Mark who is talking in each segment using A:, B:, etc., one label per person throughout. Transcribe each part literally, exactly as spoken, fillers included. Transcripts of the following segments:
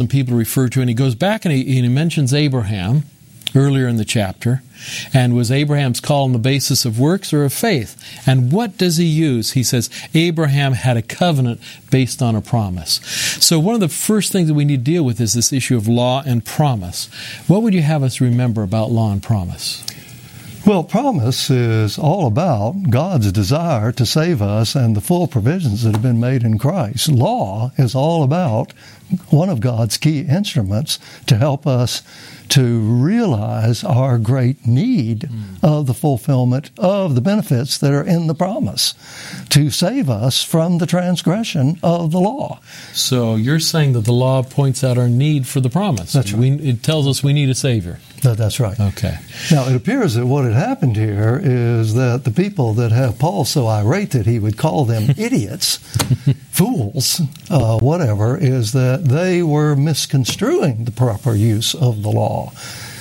A: people refer to, and he goes back and he, he mentions Abraham earlier in the chapter. And was Abraham's call on the basis of works or of faith? And what does he use? He says, Abraham had a covenant based on a promise. So one of the first things that we need to deal with is this issue of law and promise. What would you have us remember about law and promise?
B: Well, promise is all about God's desire to save us and the full provisions that have been made in Christ. Law is all about one of God's key instruments to help us to realize our great need mm. of the fulfillment of the benefits that are in the promise, to save us from the transgression of the law.
A: So you're saying that the law points out our need for the promise.
B: That's right.
A: We, it tells us we need a Savior.
B: That, that's right.
A: Okay.
B: Now, it appears that what had happened here is that the people that have Paul so irate that he would call them idiots, fools, uh, whatever, is that they were misconstruing the proper use of the law.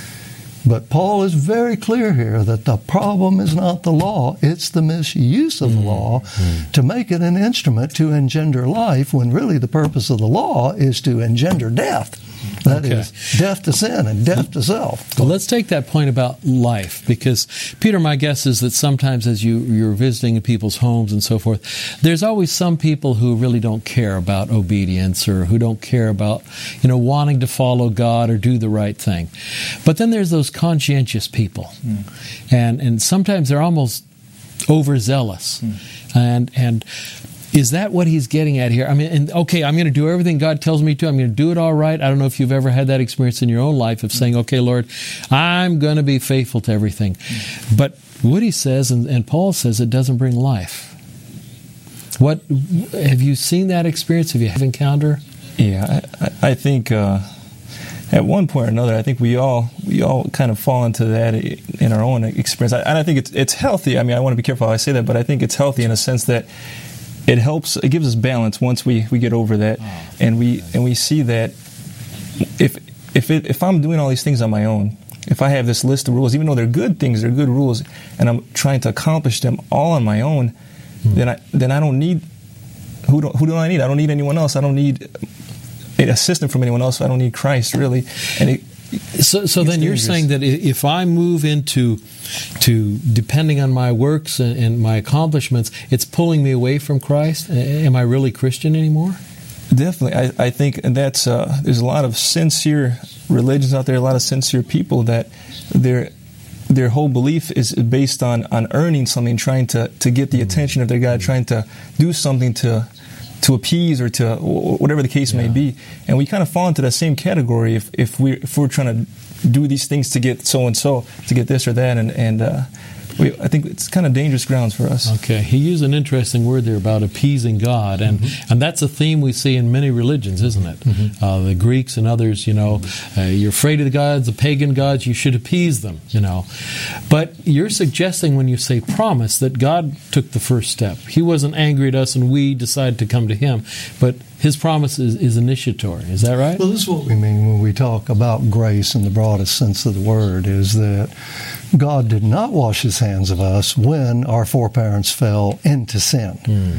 B: But Paul is very clear here that the problem is not the law, it's the misuse of the law mm-hmm. to make it an instrument to engender life, when really the purpose of the law is to engender death. That okay. is death to sin and death to self.
A: Well, let's take that point about life, because, Peter, my guess is that sometimes as you, you're visiting people's homes and so forth, there's always some people who really don't care about obedience, or who don't care about, you know, wanting to follow God or do the right thing. But then there's those conscientious people. Mm. And and sometimes they're almost overzealous. Mm. And and is that what he's getting at here? I mean, and, okay, I'm going to do everything God tells me to. I'm going to do it all right. I don't know if you've ever had that experience in your own life of saying, okay, Lord, I'm going to be faithful to everything. But what he says, and, and Paul says, it doesn't bring life. What have you seen that experience? Have you have encounter?
C: Yeah, I, I think uh, at one point or another, I think we all we all kind of fall into that in our own experience. And I think it's it's healthy. I mean, I want to be careful how I say that, but I think it's healthy in a sense that it helps. It gives us balance once we, we get over that, oh, and we nice. and we see that if if it, if I'm doing all these things on my own, if I have this list of rules, even though they're good things, they're good rules, and I'm trying to accomplish them all on my own, hmm. then I then I don't need who do who do I need? I don't need anyone else. I don't need an assistant from anyone else. I don't need Christ, really. And it,
A: So, so then you're saying that if I move into to depending on my works and, and my accomplishments, it's pulling me away from Christ? Am I really Christian anymore?
C: Definitely. I, I think that's uh, there's a lot of sincere religions out there, a lot of sincere people that their their whole belief is based on, on earning something, trying to, to get the attention of their God, trying to do something to to appease or to whatever the case yeah. may be. And we kind of fall into that same category if, if, we're, if we're trying to do these things to get so-and-so, to get this or that. And, and uh, we, I think it's kind of dangerous grounds for us.
A: Okay. He used an interesting word there about appeasing God. And mm-hmm. and that's a theme we see in many religions, isn't it? Mm-hmm. Uh, the Greeks and others, you know, uh, you're afraid of the gods, the pagan gods, you should appease them, you know. But you're suggesting when you say promise that God took the first step. He wasn't angry at us and we decided to come to Him. But His promise is, is initiatory. Is that right?
B: Well, this is what we mean when we talk about grace in the broadest sense of the word, is that God did not wash His hands of us when our foreparents fell into sin mm.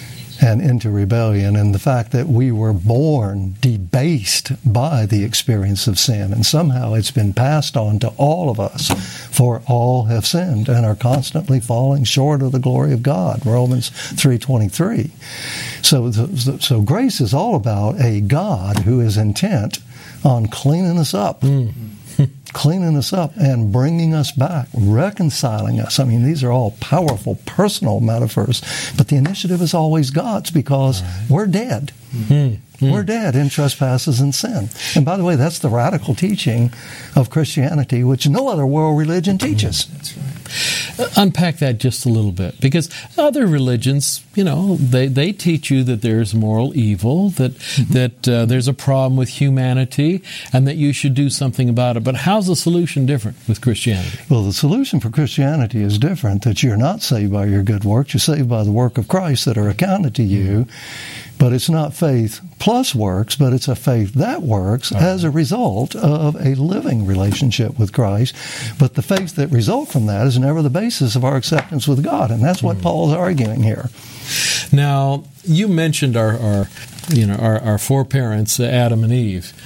B: and into rebellion, and the fact that we were born debased by the experience of sin, and somehow it's been passed on to all of us, for all have sinned and are constantly falling short of the glory of God, Romans three twenty-three. So, so grace is all about a God who is intent on cleaning us up. Mm. cleaning us up and bringing us back, reconciling us. I mean, these are all powerful personal metaphors, but the initiative is always God's, because right. we're dead. Mm-hmm. We're dead in trespasses and sin. And by the way, that's the radical teaching of Christianity, which no other world religion teaches.
A: Mm, that's right. Uh, unpack that just a little bit, because other religions, you know, they, they teach you that there's moral evil, that mm-hmm. that uh, there's a problem with humanity, and that you should do something about it. But how's the solution different with Christianity?
B: Well, the solution for Christianity is different, that you're not saved by your good works. You're saved by the work of Christ that are accounted to you. Mm-hmm. But it's not faith plus works, but it's a faith that works right. as a result of a living relationship with Christ. But the faith that results from that is never the basis of our acceptance with God, and that's what mm. Paul's arguing here.
A: Now, you mentioned our, our you know, our, our foreparents, Adam and Eve.